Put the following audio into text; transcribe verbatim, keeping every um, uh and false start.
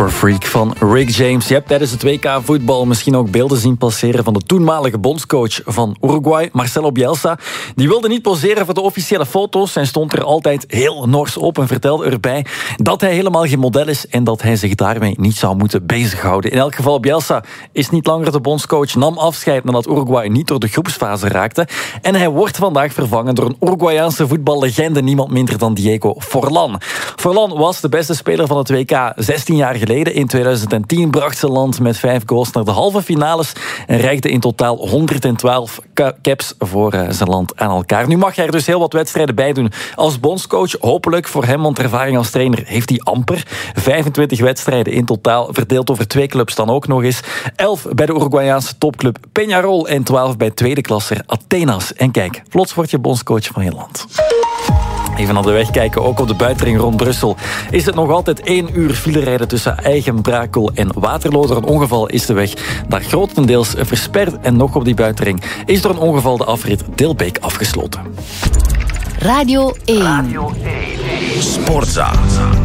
Superfreak van Rick James. Je hebt tijdens het W K voetbal misschien ook beelden zien passeren van de toenmalige bondscoach van Uruguay, Marcelo Bielsa. Die wilde niet poseren voor de officiële foto's en stond er altijd heel nors op en vertelde erbij dat hij helemaal geen model is en dat hij zich daarmee niet zou moeten bezighouden. In elk geval, Bielsa is niet langer de bondscoach, nam afscheid nadat Uruguay niet door de groepsfase raakte en hij wordt vandaag vervangen door een Uruguayaanse voetballegende, niemand minder dan Diego Forlán. Forlán was de beste speler van het W K zestien jaar geleden. In tweeduizend tien bracht zijn land met vijf goals naar de halve finales en reikte in totaal honderdtwaalf caps voor uh, zijn land aan elkaar. Nu mag hij er dus heel wat wedstrijden bij doen als bondscoach. Hopelijk voor hem, want ervaring als trainer heeft hij amper. vijfentwintig wedstrijden in totaal, verdeeld over twee clubs dan ook nog eens. elf bij de Uruguayaanse topclub Peñarol en twaalf bij tweede klasser Atenas. En kijk, plots word je bondscoach van je land. Even naar de weg kijken, ook op de buitenring rond Brussel is het nog altijd één uur filerijden tussen Eigen, Brakel en Waterloo. Door een ongeval is de weg daar grotendeels versperd en nog op die buitenring is door een ongeval de afrit Dilbeek afgesloten. Radio één. Radio één. Sportza.